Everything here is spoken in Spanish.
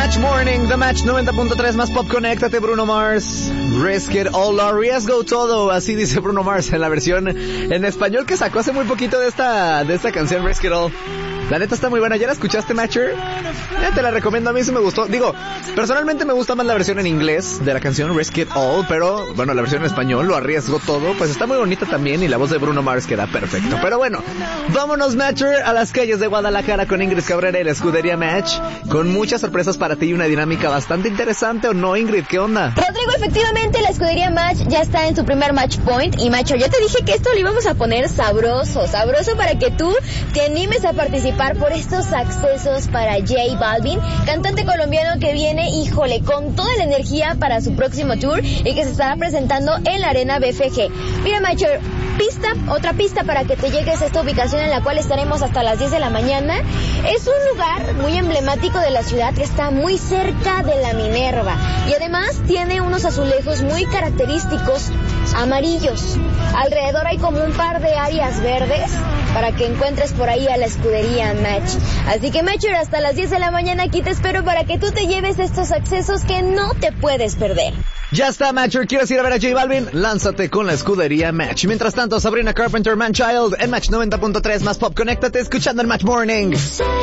Match Morning, The Match 90.3 más pop. Conéctate, Bruno Mars. Risk it all, arriesgo todo. Así dice Bruno Mars en la versión en español que sacó hace muy poquito de esta canción, Risk it all. La neta está muy buena. ¿Ya la escuchaste, Matcher? Te la recomiendo, a mí sí me gustó. Digo, personalmente me gusta más la versión en inglés de la canción Risk It All, pero bueno, la versión en español, Lo arriesgo todo, pues está muy bonita también y la voz de Bruno Mars queda perfecto. Pero bueno, vámonos, Matcher, a las calles de Guadalajara con Ingrid Cabrera y la Escudería Match, con muchas sorpresas para ti y una dinámica bastante interesante, ¿o no, Ingrid? ¿Qué onda? Rodrigo, efectivamente, la Escudería Match ya está en su primer match point y, Matcher, yo te dije que esto lo íbamos a poner sabroso para que tú te animes a participar por estos accesos para J Balvin, cantante colombiano que viene, híjole, con toda la energía para su próximo tour y que se estará presentando en la Arena BFG. Mira, Matcher, otra pista para que te llegues a esta ubicación en la cual estaremos hasta las 10 de la mañana. Es un lugar muy emblemático de la ciudad que está muy cerca de la Minerva y además tiene unos azulejos muy característicos amarillos. Alrededor hay como un par de áreas verdes para que encuentres por ahí a la Escudería Match. Así que, Matcher, hasta las 10 de la mañana aquí te espero para que tú te lleves estos accesos que no te puedes perder. Ya está, Matcher. ¿Quieres ir a ver a J Balvin? Lánzate con la Escudería Match. Mientras tanto, Sabrina Carpenter, Man Child en Match 90.3 más pop. Conéctate escuchando el Match Morning.